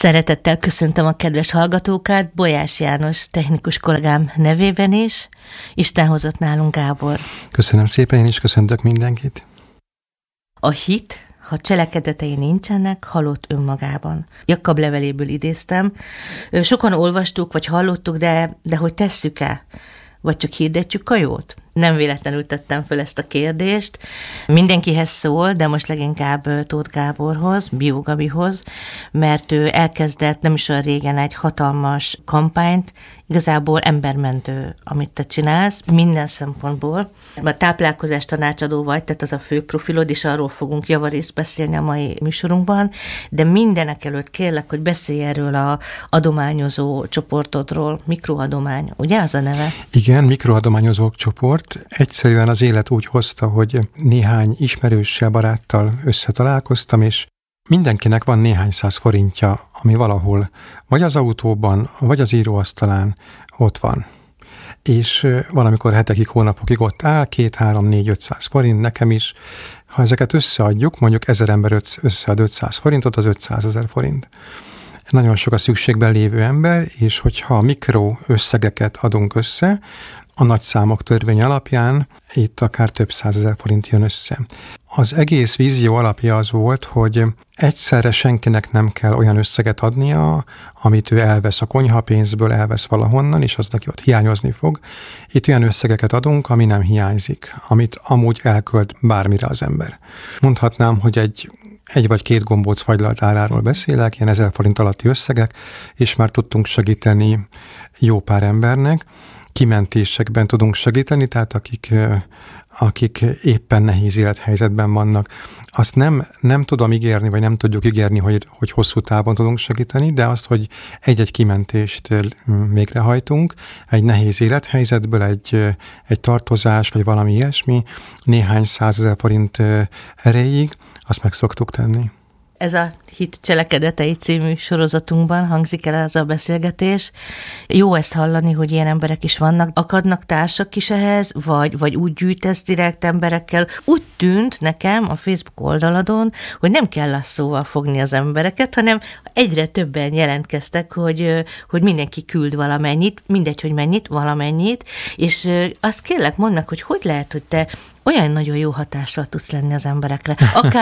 Szeretettel köszöntöm a kedves hallgatókat, Bolyás János technikus kollégám nevében is. Isten hozott nálunk, Gábor. Köszönöm szépen, én is köszöntök mindenkit. A hit, ha cselekedetei nincsenek, halott önmagában. Jakab leveléből idéztem. Sokan olvastuk, vagy hallottuk, de hogy tesszük-e? Vagy csak hirdetjük a jót? Nem véletlenül tettem föl ezt a kérdést. Mindenkihez szól, de most leginkább Tóth Gáborhoz, Bió Gabihoz, mert ő elkezdett nem is olyan régen egy hatalmas kampányt, igazából embermentő, amit te csinálsz, minden szempontból. A táplálkozás tanácsadó vagy, tehát az a fő profilod, és arról fogunk javarészt beszélni a mai műsorunkban, de mindenek előtt kérlek, hogy beszélj erről az adományozó csoportodról, mikroadomány, ugye az a neve? Igen, mikroadományozók csoport. Egyszerűen az élet úgy hozta, hogy néhány ismerőssel, baráttal összetalálkoztam, és mindenkinek van néhány száz forintja, ami valahol vagy az autóban, vagy az íróasztalán ott van. És valamikor hetekig, hónapokig ott áll, 200-300-400-500 forint, nekem is. Ha ezeket összeadjuk, mondjuk 1000 ember összead 500 forintot, az 500 000 forint. Nagyon sok a szükségben lévő ember, és hogyha mikro összegeket adunk össze, a nagy számok törvény alapján itt akár több 100 000 forint jön össze. Az egész vízió alapja az volt, hogy egyszerre senkinek nem kell olyan összeget adnia, amit ő elvesz a konyhapénzből, elvesz valahonnan, és az neki ott hiányozni fog. Itt olyan összegeket adunk, ami nem hiányzik, amit amúgy elkölt bármire az ember. Mondhatnám, hogy egy vagy két gombóc fagylalt áráról beszélek, ilyen 1000 forint alatti összegek, és már tudtunk segíteni jó pár embernek. Kimentésekben tudunk segíteni, tehát akik éppen nehéz élethelyzetben vannak. Azt nem tudom ígérni, vagy nem tudjuk ígérni, hogy hosszú távon tudunk segíteni, de azt, hogy egy-egy kimentést végrehajtunk, egy nehéz élethelyzetből, egy tartozás, vagy valami ilyesmi, néhány 100 000 forint erejéig, azt meg szoktuk tenni. Ez a Hit cselekedetei című sorozatunkban hangzik el ez a beszélgetés. Jó ezt hallani, hogy ilyen emberek is vannak. Akadnak társak is ehhez, vagy úgy gyűjtesz direkt emberekkel? Úgy tűnt nekem a Facebook oldaladon, hogy nem kell lasszóval fogni az embereket, hanem egyre többen jelentkeztek, hogy mindenki küld valamennyit, mindegy, hogy mennyit, valamennyit, és azt kérlek, mondd meg, hogy lehet, hogy te olyan nagyon jó hatással tudsz lenni az emberekre.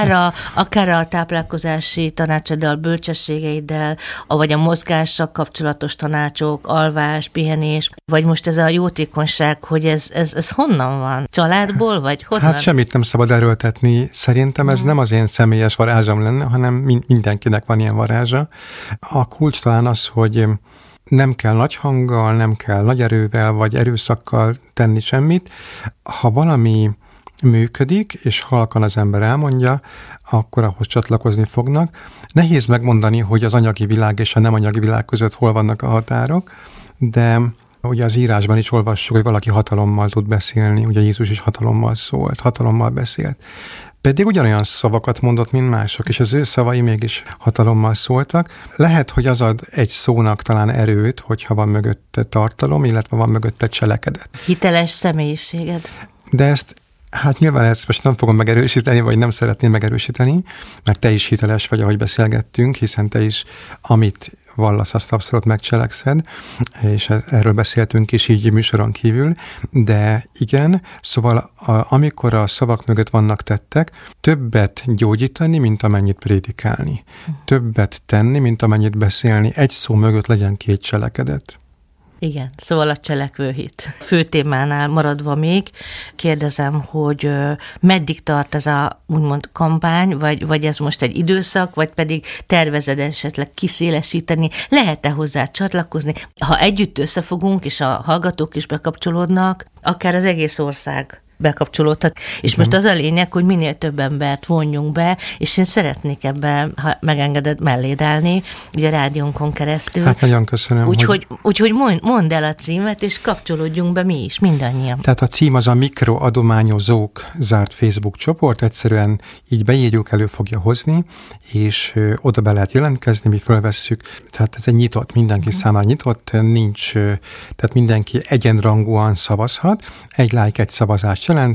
Akár a táplálkozási tanácsaddal, bölcsességeiddel, vagy a mozgással kapcsolatos tanácsok, alvás, pihenés, vagy most ez a jótékonyság, hogy ez honnan van? Családból, vagy honnan? Hát semmit nem szabad erőltetni. Szerintem ez nem az én személyes varázsom lenne, hanem mindenkinek van ilyen varázsa. A kulcs talán az, hogy nem kell nagy hanggal, nem kell nagy erővel, vagy erőszakkal tenni semmit. Ha valami működik, és halkan az ember elmondja, akkor ahhoz csatlakozni fognak. Nehéz megmondani, hogy az anyagi világ és a nem anyagi világ között hol vannak a határok, de ugye az írásban is olvassuk, hogy valaki hatalommal tud beszélni, ugye Jézus is hatalommal szólt, hatalommal beszélt. Pedig ugyanolyan szavakat mondott, mint mások, és az ő szavai mégis hatalommal szóltak. Lehet, hogy az ad egy szónak talán erőt, hogyha van mögötte tartalom, illetve van mögötte cselekedet. Hiteles személyiséged. De ezt nyilván ezt most nem fogom megerősíteni, vagy nem szeretném megerősíteni, mert te is hiteles vagy, ahogy beszélgettünk, hiszen te is, amit vallasz, azt abszolút megcselekszed, és erről beszéltünk is így műsoron kívül, de igen, szóval amikor a szavak mögött vannak tettek, többet gyógyítani, mint amennyit prédikálni. Többet tenni, mint amennyit beszélni. Egy szó mögött legyen két cselekedet. Igen, szóval a cselekvő hit. Fő témánál maradva még, kérdezem, hogy meddig tart ez a úgymond kampány, vagy ez most egy időszak, vagy pedig tervezed esetleg kiszélesíteni, lehet-e hozzá csatlakozni? Ha együtt összefogunk, és a hallgatók is bekapcsolódnak, akár az egész ország bekapcsolódhat. És most az a lényeg, hogy minél több embert vonjunk be, és én szeretnék ebben, ha megengeded, melléd állni, ugye a rádiónkon keresztül. Hát nagyon köszönöm. Úgyhogy mondd el a címet, és kapcsolódjunk be mi is, mindannyian. Tehát a cím az a Mikroadományozók zárt Facebook csoport, egyszerűen így beírjuk, elő fogja hozni, és oda be lehet jelentkezni, mi fölvesszük. Tehát ez egy nyitott, mindenki számára nyitott, nincs, tehát mindenki egyenrangúan szavazhat, egy like, egy szavazást jelent,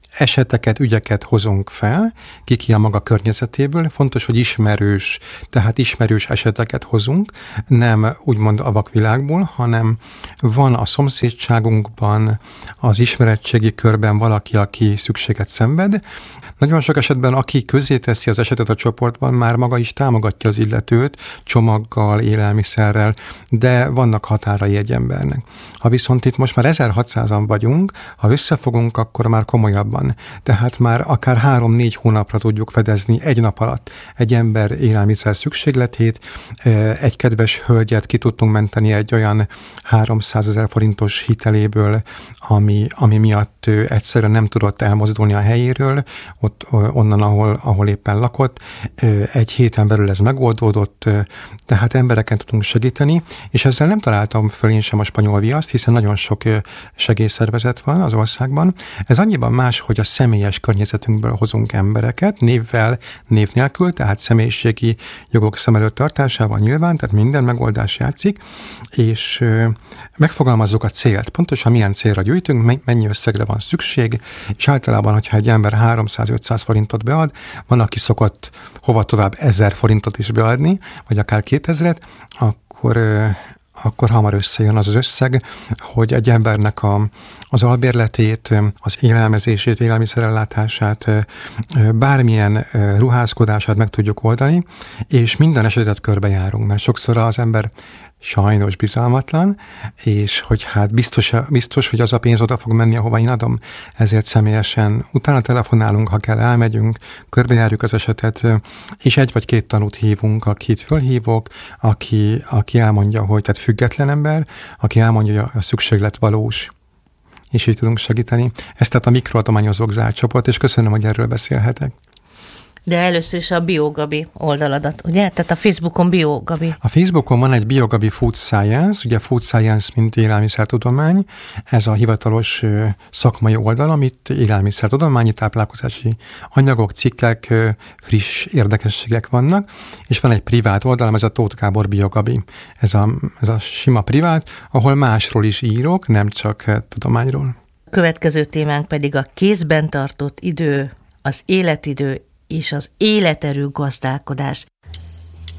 eseteket, ügyeket hozunk fel, ki a maga környezetéből. Fontos, hogy ismerős eseteket hozunk, nem úgymond a vakvilágból, hanem van a szomszédságunkban, az ismeretségi körben valaki, aki szükséget szenved. Nagyon sok esetben, aki közzéteszi az esetet a csoportban, már maga is támogatja az illetőt csomaggal, élelmiszerrel, de vannak határai egy embernek. Ha viszont itt most már 1600-an vagyunk, ha összefogunk, akkor már komolyabban. Tehát már akár 3-4 hónapra tudjuk fedezni egy nap alatt egy ember élelmiszer szükségletét. Egy kedves hölgyet ki tudtunk menteni egy olyan 300 000 forintos hiteléből, ami miatt egyszerűen nem tudott elmozdulni a helyéről, onnan, ahol éppen lakott. Egy héten belül ez megoldódott, tehát embereken tudunk segíteni, és ezzel nem találtam föl én sem a spanyol viaszt, hiszen nagyon sok segélyszervezet van az országban. Ez annyiban más, hogy a személyes környezetünkből hozunk embereket, név nélkül, tehát személyiségi jogok szem előtt tartásával nyilván, tehát minden megoldás játszik, és megfogalmazzuk a célt. Pontosan milyen célra gyűjtünk, mennyi összegre van szükség, és általában, hogyha egy ember 300-500 forintot bead, van, aki szokott hova tovább 1000 forintot is beadni, vagy akár 2000-et, akkor hamar összejön az összeg, hogy egy embernek az albérletét, az élelmezését, élelmiszerellátását, bármilyen ruházkodását meg tudjuk oldani, és minden esetet körbejárunk, mert sokszor az ember sajnos bizalmatlan, és hogy hát biztos, hogy az a pénz oda fog menni, ahova én adom, ezért személyesen utána telefonálunk, ha kell, elmegyünk, körbejárjuk az esetet, és 1 vagy 2 tanút hívunk, akit fölhívok, aki elmondja, hogy tehát független ember, aki elmondja, hogy a szükséglet valós, és így tudunk segíteni. Ez tehát a mikroadományozók zárt csoport, és köszönöm, hogy erről beszélhetek. De először is a BioGabi oldaladat, ugye? Tehát a Facebookon BioGabi. A Facebookon van egy BioGabi Food Science, ugye Food Science, mint élelmiszertudomány, ez a hivatalos szakmai oldal, amit élelmiszertudományi, táplálkozási anyagok, cikkek, friss érdekességek vannak, és van egy privát oldalam, ez a Tóth Gábor BioGabi. Ez a sima privát, ahol másról is írok, nem csak tudományról. A következő témánk pedig a kézben tartott idő, az életidő és az életerő gazdálkodás.